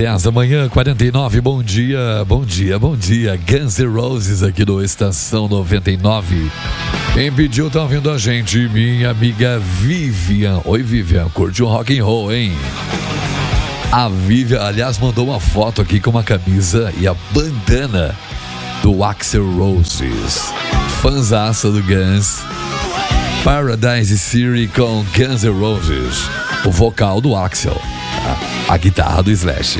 10 da manhã, 49, bom dia, bom dia, bom dia. Guns N' Roses aqui no Estação 99. Quem pediu tá ouvindo a gente, minha amiga Vivian. Oi, Vivian, curte um rock and roll, hein? A Vivian, aliás, mandou uma foto aqui com uma camisa e a bandana do Axl Roses. Fanzaça do Guns. Paradise City com Guns N' Roses. O vocal do Axl. A guitarra do Slash.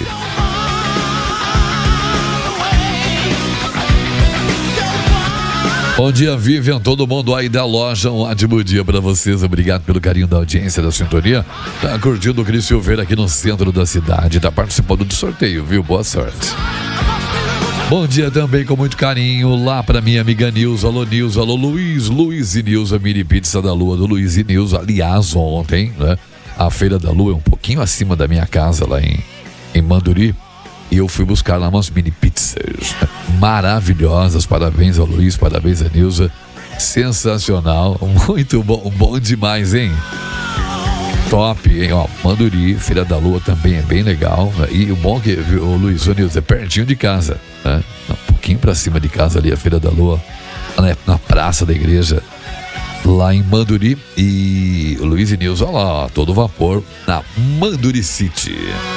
Bom dia, Vivian, todo mundo aí da loja, um ótimo dia pra vocês, obrigado pelo carinho da audiência, da sintonia. Tá curtindo o Cris Silveira aqui no centro da cidade, tá participando do sorteio, viu? Boa sorte. Bom dia também com muito carinho lá pra minha amiga Nilza. Alô Nilza, alô Luiz e Nilza, mini pizza da lua do Luiz e Nilza. Aliás, ontem, né, a Feira da Lua é um pouquinho acima da minha casa lá em Manduri. E eu fui buscar lá umas mini pizzas maravilhosas. Parabéns ao Luiz, parabéns a Nilza. Sensacional, muito bom, bom demais, hein? Top, hein? Ó, Manduri, Feira da Lua também é bem legal. E o bom é que, o Luiz, o Nilza, é pertinho de casa, né? Um pouquinho pra cima de casa ali, a Feira da Lua, na praça da igreja, lá em Manduri. E o Luiz e Nilza, olha lá, todo vapor na Manduri City.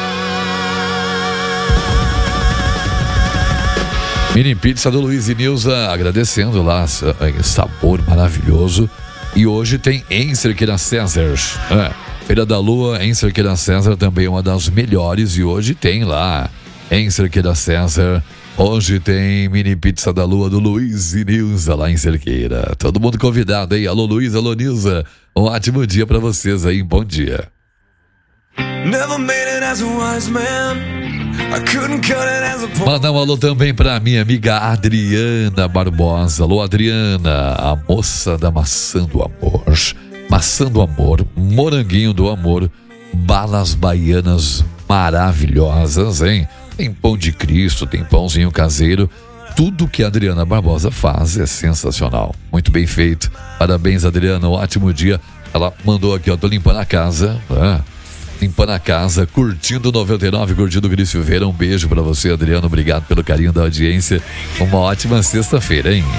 Mini pizza do Luiz e Nilza, agradecendo lá, sabor maravilhoso. E hoje tem Encerqueira César. Feira da Lua, Encerqueira César também é uma das melhores. E hoje tem lá Encerqueira César. Hoje tem mini pizza da Lua do Luiz e Nilza lá em Cerqueira. Todo mundo convidado aí. Alô Luiz, alô Nilza. Um ótimo dia pra vocês aí. Bom dia. Never made it as a wise man. Manda um alô também pra minha amiga Adriana Barbosa. Alô Adriana, a moça da maçã do amor. Maçã do amor, moranguinho do amor, balas baianas maravilhosas, hein? Tem pão de Cristo, tem pãozinho caseiro. Tudo que a Adriana Barbosa faz é sensacional. Muito bem feito. Parabéns, Adriana, um ótimo dia. Ela mandou aqui, ó, tô limpando a casa, limpando a casa, curtindo 99, curtindo o Cris Silveira. Um beijo pra você, Adriano, obrigado pelo carinho da audiência. Uma ótima sexta-feira, hein?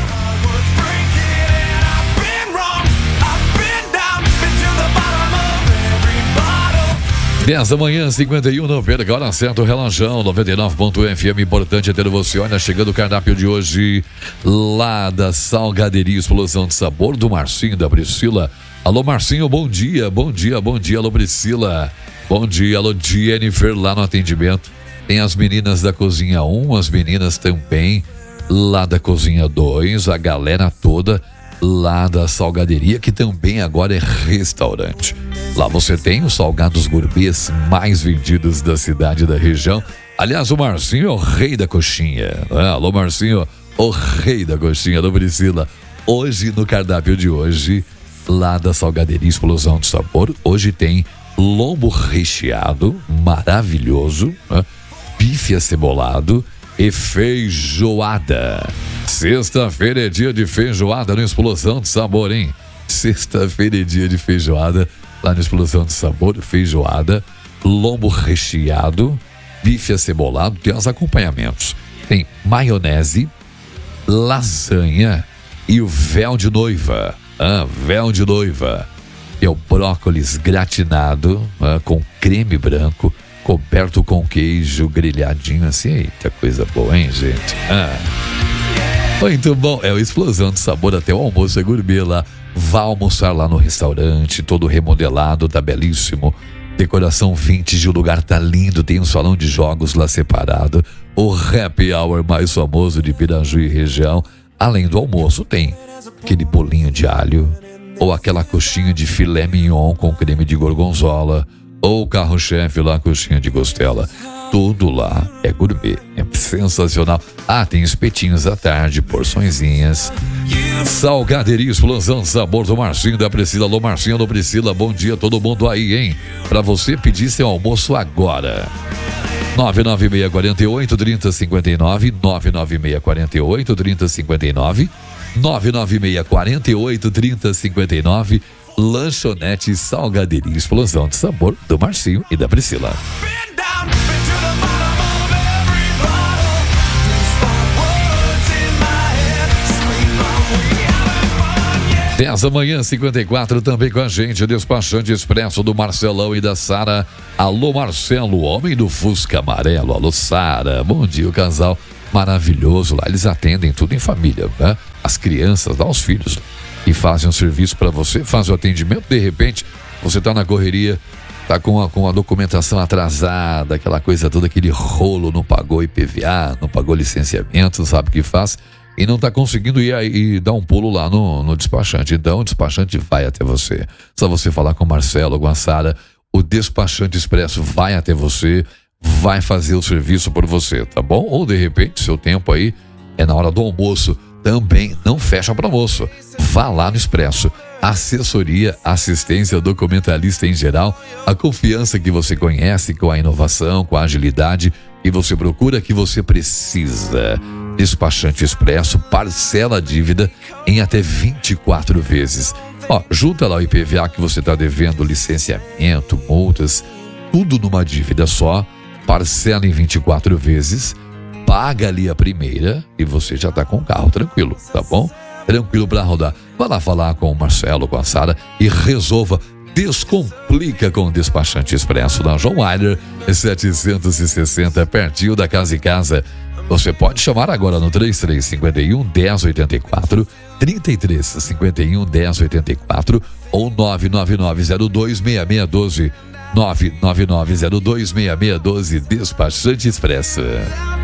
Dez da manhã, 51, não perca, hora certa, o relógio 99.fm, importante é ter você. Olha, chegando o cardápio de hoje, lá da Salgaderia Explosão de Sabor, do Marcinho, da Priscila. Alô Marcinho, bom dia, bom dia, bom dia, alô Priscila, bom dia, alô Jennifer, lá no atendimento. Tem as meninas da Cozinha 1, as meninas também lá da Cozinha 2, a galera toda lá da Salgaderia, que também agora é restaurante. Lá você tem os salgados gourmets mais vendidos da cidade e da região. Aliás, o Marcinho é o rei da coxinha, né? Alô Marcinho, o rei da coxinha, alô Priscila. Hoje, no cardápio de hoje, lá da Salgaderia Explosão de Sabor, hoje tem lombo recheado, maravilhoso, né? Bife acebolado e feijoada. Sexta-feira é dia de feijoada no Explosão de Sabor, hein? Sexta-feira é dia de feijoada lá no Explosão de Sabor, feijoada, lombo recheado, bife acebolado, tem os acompanhamentos. Tem maionese, lasanha e o véu de noiva. Véu de noiva. É o brócolis gratinado, com creme branco, coberto com queijo grelhadinho assim. Eita, coisa boa, hein, gente? Muito bom. É o Explosão de Sabor, até o almoço é gourmet lá. Vá almoçar lá no restaurante, todo remodelado, tá belíssimo. Decoração vintage, o lugar tá lindo, tem um salão de jogos lá separado. O happy hour mais famoso de Piraju e região. Além do almoço, tem aquele bolinho de alho, ou aquela coxinha de filé mignon com creme de gorgonzola, ou o carro-chefe lá, coxinha de costela. Tudo lá é gourmet, é sensacional. Tem espetinhos à tarde, porçõezinhas. Salgaderia Explosão de Sabor do Marcinho, da Priscila. Alô Marcinho, alô Priscila, bom dia todo mundo aí, hein? Pra você pedir seu almoço agora. 99648-3059, 99648-3059, 99648-3059, Lanchonete Salgaderia Explosão de Sabor do Marcinho e da Priscila. 10 da manhã, 54, também com a gente, o despachante expresso do Marcelão e da Sara. Alô, Marcelo, homem do Fusca Amarelo. Alô, Sara. Bom dia, o casal maravilhoso lá. Eles atendem tudo em família, né? As crianças, dá os filhos e fazem um serviço para você, fazem o atendimento. De repente, você tá na correria, tá com a documentação atrasada, aquela coisa toda, aquele rolo, não pagou IPVA, não pagou licenciamento, sabe o que faz? E não está conseguindo ir aí dar um pulo lá no despachante. Então, o despachante vai até você. Só você falar com o Marcelo, com a Sara, o despachante expresso vai até você, vai fazer o serviço por você, tá bom? Ou, de repente, seu tempo aí é na hora do almoço, também não fecha para almoço. Vá lá no Expresso. Assessoria, assistência, documentalista em geral, a confiança que você conhece, com a inovação, com a agilidade que você procura, que você precisa. Despachante Expresso, parcela a dívida em até 24 vezes. Junta lá o IPVA que você está devendo, licenciamento, multas, tudo numa dívida só, parcela em 24 vezes, paga ali a primeira e você já está com o carro tranquilo, tá bom? Tranquilo para rodar. Vá lá falar com o Marcelo, com a Sara e resolva. Descomplica com o Despachante Expresso da João Weiler, 760, pertinho da Casa e Casa. Você pode chamar agora no 3351-1084, 3351-1084 ou 999026612, 999026612, Despachante Expresso.